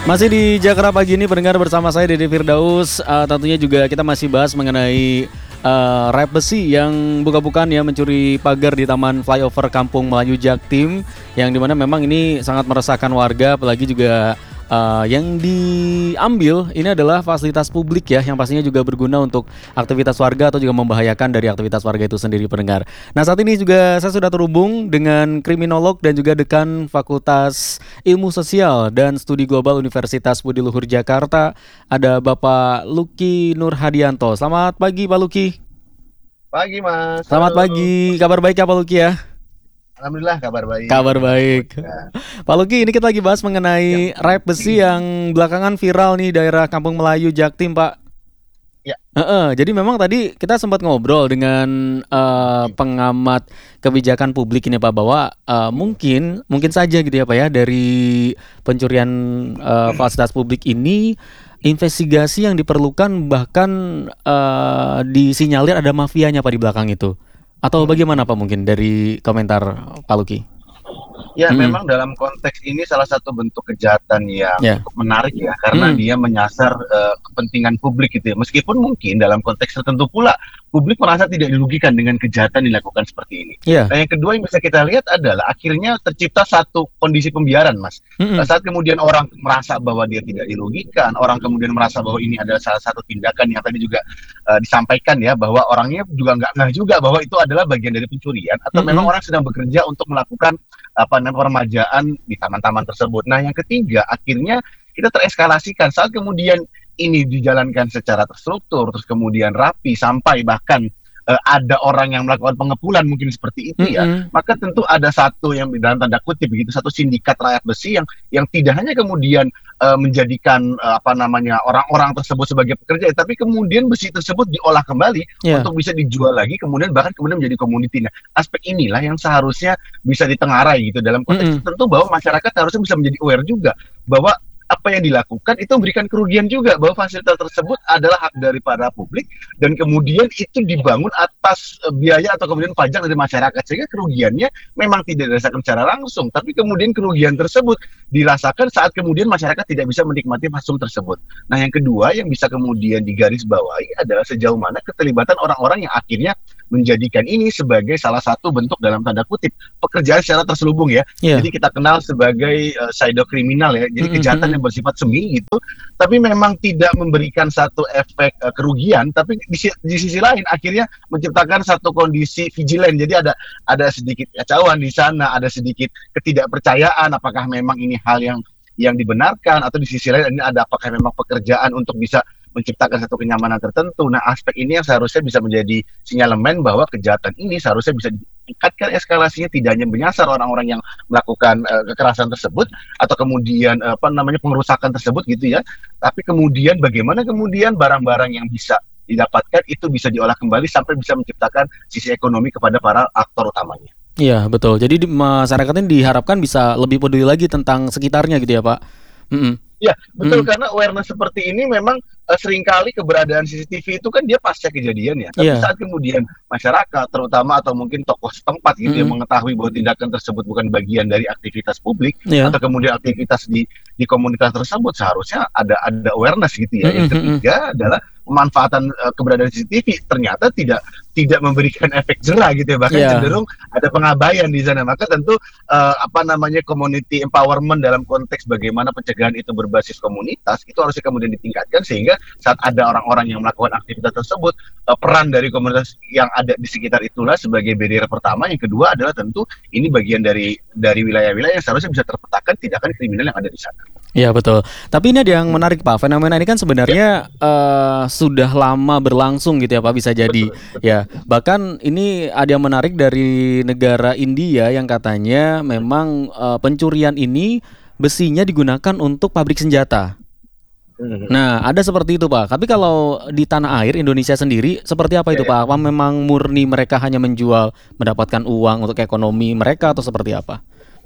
Masih di Jakarta pagi ini pendengar bersama saya Dede Firdaus. Tentunya juga kita masih bahas mengenai rap besi yang buka-bukaan ya mencuri pagar di Taman Flyover Kampung Melayu Jaktim, yang dimana memang ini sangat meresahkan warga, apalagi juga yang diambil ini adalah fasilitas publik ya, yang pastinya juga berguna untuk aktivitas warga atau juga membahayakan dari aktivitas warga itu sendiri pendengar. Nah saat ini juga saya sudah terhubung dengan kriminolog dan juga dekan Fakultas Ilmu Sosial dan Studi Global Universitas Budi Luhur Jakarta, ada Bapak Lucky Nurhadianto. Selamat pagi Pak Lucky. Pagi Mas. Selamat Halo. pagi, kabar baik ya Pak Lucky ya? Alhamdulillah kabar baik. Kabar baik. Pak Lucky, ini kita lagi bahas mengenai rap besi yang belakangan viral nih daerah Kampung Melayu Jaktim, Pak. Ya. Jadi memang tadi kita sempat ngobrol dengan pengamat kebijakan publik ini Pak, bahwa mungkin saja gitu ya Pak ya, dari pencurian fasilitas publik ini investigasi yang diperlukan, bahkan disinyalir ada mafianya Pak di belakang itu. Atau bagaimana Pak, mungkin dari komentar Pak Lucky? Ya, memang dalam konteks ini salah satu bentuk kejahatan yang cukup menarik ya, karena dia menyasar kepentingan publik gitu ya. Meskipun mungkin dalam konteks tertentu pula publik merasa tidak dirugikan dengan kejahatan dilakukan seperti ini. Nah, yang kedua yang bisa kita lihat adalah akhirnya tercipta satu kondisi pembiaran, Mas. Saat kemudian orang merasa bahwa dia tidak dirugikan, orang kemudian merasa bahwa ini adalah salah satu tindakan yang tadi juga disampaikan ya, bahwa orangnya juga nggak ngeh juga bahwa itu adalah bagian dari pencurian, atau memang orang sedang bekerja untuk melakukan permajaan di taman-taman tersebut. Nah, yang ketiga akhirnya kita tereskalasikan saat kemudian ini dijalankan secara terstruktur, terus kemudian rapi, sampai bahkan ada orang yang melakukan pengepulan mungkin seperti itu ya, maka tentu ada satu yang dalam tanda kutip begitu, satu sindikat rakyat besi yang tidak hanya kemudian menjadikan orang-orang tersebut sebagai pekerja, tapi kemudian besi tersebut diolah kembali untuk bisa dijual lagi, kemudian menjadi komoditi. Nah, aspek inilah yang seharusnya bisa ditengarai gitu dalam konteks tertentu, bahwa masyarakat harusnya bisa menjadi aware juga bahwa apa yang dilakukan itu memberikan kerugian juga, bahwa fasilitas tersebut adalah hak dari para publik dan kemudian itu dibangun atas biaya atau kemudian pajak dari masyarakat, sehingga kerugiannya memang tidak dirasakan secara langsung, tapi kemudian kerugian tersebut dirasakan saat kemudian masyarakat tidak bisa menikmati fasilitas tersebut. Nah, yang kedua yang bisa kemudian digarisbawahi adalah sejauh mana keterlibatan orang-orang yang akhirnya menjadikan ini sebagai salah satu bentuk dalam tanda kutip pekerjaan secara terselubung ya. Jadi kita kenal sebagai pseudo-kriminal ya. Jadi kejahatan yang bersifat semi gitu, tapi memang tidak memberikan satu efek kerugian, tapi di sisi lain akhirnya menciptakan satu kondisi vigilant. Jadi ada sedikit kacauan di sana, ada sedikit ketidakpercayaan apakah memang ini hal yang dibenarkan, atau di sisi lain ini ada apakah memang pekerjaan untuk bisa menciptakan satu kenyamanan tertentu. Nah, aspek ini yang seharusnya bisa menjadi sinyalemen bahwa kejahatan ini seharusnya bisa ditingkatkan eskalasinya, tidak hanya menyasar orang-orang yang melakukan kekerasan tersebut atau kemudian pengerusakan tersebut gitu ya, tapi kemudian bagaimana kemudian barang-barang yang bisa didapatkan itu bisa diolah kembali sampai bisa menciptakan sisi ekonomi kepada para aktor utamanya. Iya, betul. Jadi masyarakat ini diharapkan bisa lebih peduli lagi tentang sekitarnya gitu ya, Pak. Ya, betul, karena awareness seperti ini memang seringkali keberadaan CCTV itu kan dia pasca kejadian ya. Tapi saat kemudian masyarakat terutama atau mungkin tokoh setempat gitu yang mengetahui bahwa tindakan tersebut bukan bagian dari aktivitas publik atau kemudian aktivitas di komunitas tersebut, seharusnya ada awareness gitu ya. Yang ketiga adalah pemanfaatan keberadaan CCTV ternyata tidak memberikan efek jerah gitu ya, bahkan cenderung ada pengabaian di sana. Maka tentu community empowerment dalam konteks bagaimana pencegahan itu berbasis komunitas itu harusnya kemudian ditingkatkan, sehingga saat ada orang-orang yang melakukan aktivitas tersebut, peran dari komunitas yang ada di sekitar itulah sebagai barrier pertama. Yang kedua adalah tentu ini bagian dari wilayah-wilayah yang seharusnya bisa terpetakan tindakan kriminal yang ada di sana. Iya, betul. Tapi ini ada yang menarik Pak, fenomena ini kan sebenarnya sudah lama berlangsung gitu ya Pak, bisa jadi. Betul. Ya, bahkan ini ada yang menarik dari negara India yang katanya memang pencurian ini besinya digunakan untuk pabrik senjata. Nah, ada seperti itu Pak. Tapi kalau di tanah air Indonesia sendiri seperti apa itu Pak? Apa memang murni mereka hanya menjual mendapatkan uang untuk ekonomi mereka atau seperti apa?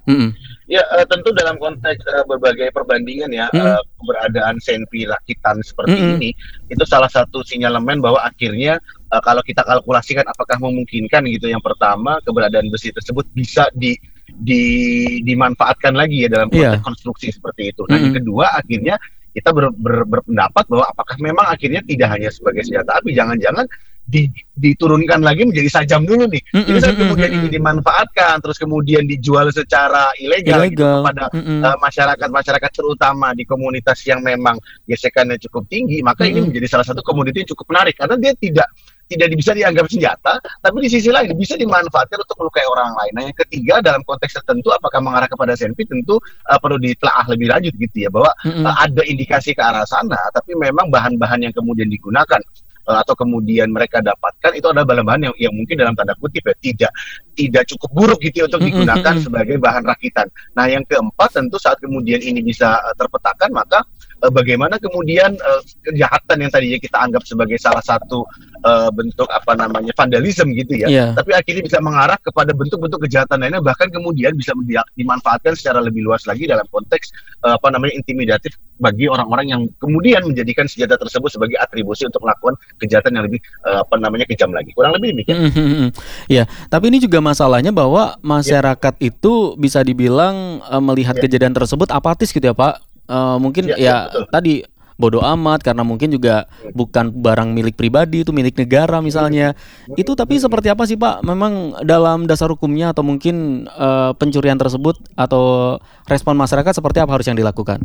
Ya, tentu dalam konteks berbagai perbandingan ya, keberadaan senpi rakitan seperti ini itu salah satu sinyalemen bahwa akhirnya kalau kita kalkulasikan apakah memungkinkan gitu, yang pertama keberadaan besi tersebut bisa dimanfaatkan lagi ya dalam konteks konstruksi seperti itu. Nah, yang kedua akhirnya kita berpendapat bahwa apakah memang akhirnya tidak hanya sebagai senjata api, jangan-jangan diturunkan lagi menjadi sajam dulu nih. Jadi saat kemudian ini dimanfaatkan, terus kemudian dijual secara ilegal. Gitu, kepada masyarakat terutama di komunitas yang memang gesekannya cukup tinggi, maka ini menjadi salah satu komoditi yang cukup menarik karena dia tidak bisa dianggap senjata, tapi di sisi lain bisa dimanfaatkan untuk melukai orang lain. Nah, yang ketiga dalam konteks tertentu apakah mengarah kepada senpi tentu perlu ditelaah lebih lanjut gitu ya, bahwa ada indikasi ke arah sana, tapi memang bahan-bahan yang kemudian digunakan atau kemudian mereka dapatkan itu adalah bahan-bahan yang mungkin dalam tanda kutip ya tidak cukup buruk gitu ya, untuk digunakan sebagai bahan rakitan. Nah, yang keempat tentu saat kemudian ini bisa terpetakan, maka bagaimana kemudian kejahatan yang tadinya kita anggap sebagai salah satu bentuk vandalisme gitu ya, tapi akhirnya bisa mengarah kepada bentuk-bentuk kejahatan lainnya, bahkan kemudian bisa dimanfaatkan secara lebih luas lagi dalam konteks intimidatif bagi orang-orang yang kemudian menjadikan senjata tersebut sebagai atribusi untuk melakukan kejahatan yang lebih kejam lagi. Kurang lebih demikian. Ya, tapi ini juga masalahnya bahwa masyarakat itu bisa dibilang melihat kejadian tersebut apatis gitu ya, Pak. Mungkin tadi bodoh amat karena mungkin juga bukan barang milik pribadi, itu milik negara misalnya. Itu tapi seperti apa sih, Pak? Memang dalam dasar hukumnya atau mungkin pencurian tersebut atau respon masyarakat seperti apa harus yang dilakukan?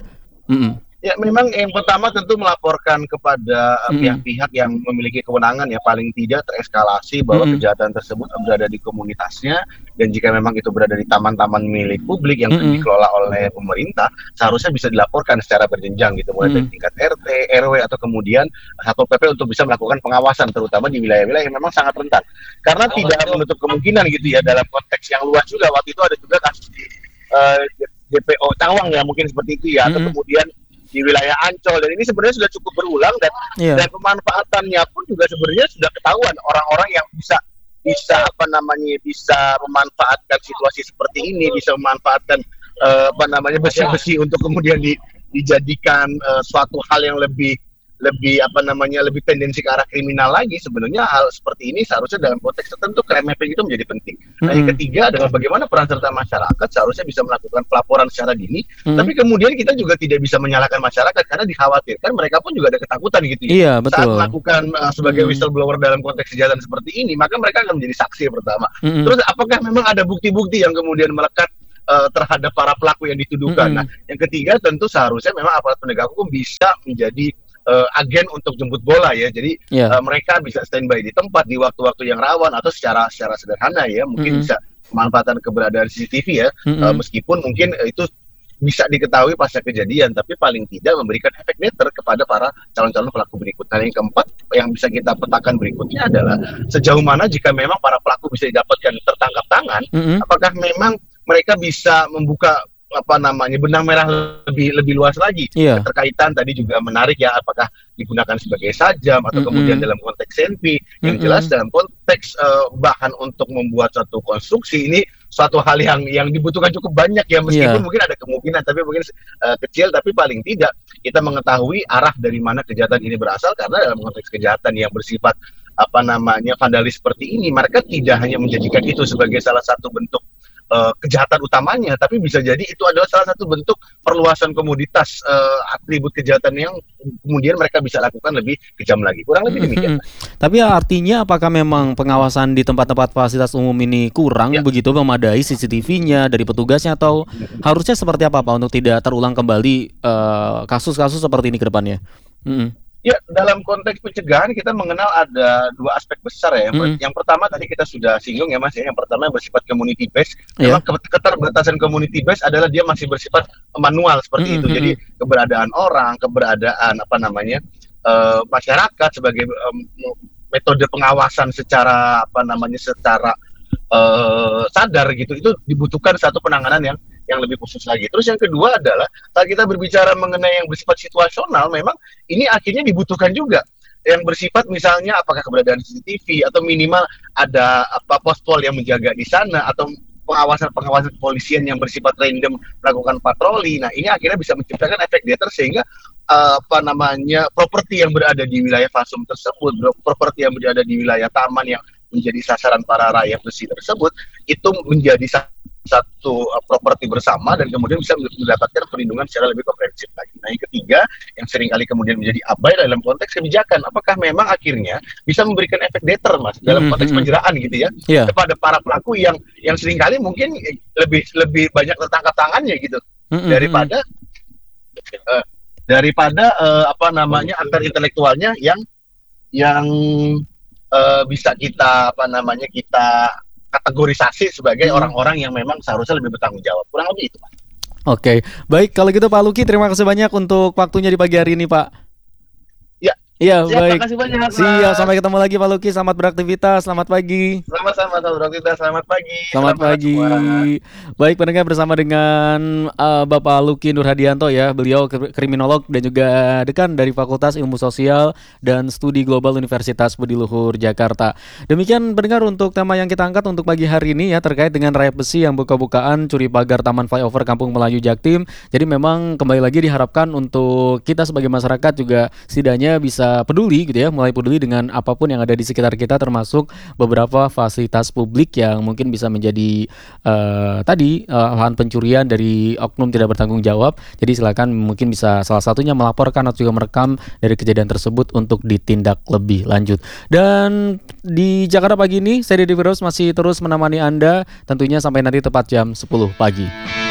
Ya, memang yang pertama tentu melaporkan kepada pihak-pihak yang memiliki kewenangan ya, paling tidak tereskalasi bahwa kejahatan tersebut berada di komunitasnya, dan jika memang itu berada di taman-taman milik publik yang dikelola oleh pemerintah, seharusnya bisa dilaporkan secara berjenjang gitu, mulai dari tingkat RT, RW atau kemudian Satpol PP untuk bisa melakukan pengawasan terutama di wilayah-wilayah yang memang sangat rentan. Karena tidak menutup kemungkinan gitu ya, dalam konteks yang luas juga waktu itu ada juga kasus di DPO Cawang ya, mungkin seperti itu ya, atau kemudian di wilayah Ancol, dan ini sebenarnya sudah cukup berulang dan pemanfaatannya pun juga sebenarnya sudah ketahuan orang-orang yang bisa memanfaatkan situasi seperti ini, bisa memanfaatkan besi-besi untuk kemudian dijadikan suatu hal yang lebih tendensi ke arah kriminal lagi. Sebenarnya hal seperti ini seharusnya dalam konteks tertentu crime mapping itu menjadi penting. Nah, yang ketiga adalah bagaimana peran serta masyarakat seharusnya bisa melakukan pelaporan secara dini, tapi kemudian kita juga tidak bisa menyalahkan masyarakat karena dikhawatirkan mereka pun juga ada ketakutan gitu ya. Iya, betul. Saat melakukan sebagai whistleblower dalam konteks kejahatan seperti ini, maka mereka akan menjadi saksi pertama. Terus apakah memang ada bukti-bukti yang kemudian melekat terhadap para pelaku yang dituduhkan? Nah, yang ketiga tentu seharusnya memang aparat penegak hukum bisa menjadi agen untuk jemput bola ya, jadi mereka bisa standby di tempat di waktu-waktu yang rawan, atau secara sederhana ya, mungkin bisa memanfaatkan keberadaan CCTV ya, meskipun mungkin itu bisa diketahui pasca kejadian, tapi paling tidak memberikan efek netter kepada para calon-calon pelaku berikutnya. Yang keempat yang bisa kita petakan berikutnya adalah sejauh mana jika memang para pelaku bisa didapatkan tertangkap tangan, apakah memang mereka bisa membuka benang merah lebih luas lagi. Keterkaitan tadi juga menarik ya, apakah digunakan sebagai sajam atau kemudian dalam konteks senpi. Yang jelas dalam konteks bahan untuk membuat suatu konstruksi ini suatu hal yang dibutuhkan cukup banyak ya, meskipun mungkin ada kemungkinan tapi mungkin kecil, tapi paling tidak kita mengetahui arah dari mana kejahatan ini berasal, karena dalam konteks kejahatan yang bersifat vandalis seperti ini, mereka tidak hanya menjadikan itu sebagai salah satu bentuk kejahatan utamanya, tapi bisa jadi itu adalah salah satu bentuk perluasan komoditas atribut kejahatan yang kemudian mereka bisa lakukan lebih kejam lagi. Kurang lebih demikian. Tapi artinya apakah memang pengawasan di tempat-tempat fasilitas umum ini kurang begitu memadai CCTV-nya dari petugasnya, atau harusnya seperti apa Pak untuk tidak terulang kembali kasus-kasus seperti ini ke depannya? Ya, dalam konteks pencegahan kita mengenal ada dua aspek besar ya. Yang pertama tadi kita sudah singgung ya Mas ya. Yang pertama yang bersifat community based. Memang keterbatasan community based adalah dia masih bersifat manual seperti itu. Jadi keberadaan orang, keberadaan masyarakat sebagai metode pengawasan secara secara sadar gitu, itu dibutuhkan satu penanganan yang lebih khusus lagi. Terus yang kedua adalah saat kita berbicara mengenai yang bersifat situasional, memang ini akhirnya dibutuhkan juga yang bersifat misalnya apakah keberadaan CCTV atau minimal ada pos-pol yang menjaga di sana, atau pengawasan kepolisian yang bersifat random melakukan patroli. Nah, ini akhirnya bisa menciptakan efek deter sehingga properti yang berada di wilayah fasum tersebut, properti yang berada di wilayah taman yang menjadi sasaran para rakyat besi tersebut, itu menjadi properti bersama dan kemudian bisa mendapatkan perlindungan secara lebih komprehensif lagi. Nah, yang ketiga yang seringkali kemudian menjadi abai dalam konteks kebijakan, apakah memang akhirnya bisa memberikan efek deter, Mas, dalam konteks penjeraan gitu ya, kepada para pelaku yang seringkali mungkin lebih banyak tertangkap tangannya gitu daripada aktor intelektualnya yang bisa kita kategorisasi sebagai orang-orang yang memang seharusnya lebih bertanggung jawab. Kurang lebih itu, Pak. Oke, baik kalau gitu Pak Luki, terima kasih banyak untuk waktunya di pagi hari ini, Pak. Iya, baik. Terima kasih banyak, Pak. Siap, sampai ketemu lagi Pak Luki. Selamat beraktivitas, selamat pagi. Sama-sama, selamat beraktivitas, selamat pagi. Selamat pagi. Baik, pendengar, bersama dengan Bapak Luki Nurhadianto ya. Beliau kriminolog dan juga dekan dari Fakultas Ilmu Sosial dan Studi Global Universitas Budi Luhur Jakarta. Demikian pendengar untuk tema yang kita angkat untuk pagi hari ini ya, terkait dengan rayap besi yang buka-bukaan curi pagar Taman Flyover Kampung Melayu Jaktim. Jadi memang kembali lagi diharapkan untuk kita sebagai masyarakat juga setidaknya bisa peduli gitu ya, mulai peduli dengan apapun yang ada di sekitar kita, termasuk beberapa fasilitas publik yang mungkin bisa menjadi lahan pencurian dari oknum tidak bertanggung jawab. Jadi silakan mungkin bisa salah satunya melaporkan atau juga merekam dari kejadian tersebut untuk ditindak lebih lanjut. Dan di Jakarta pagi ini saya Deddy Firdaus masih terus menemani Anda tentunya sampai nanti tepat jam 10 pagi.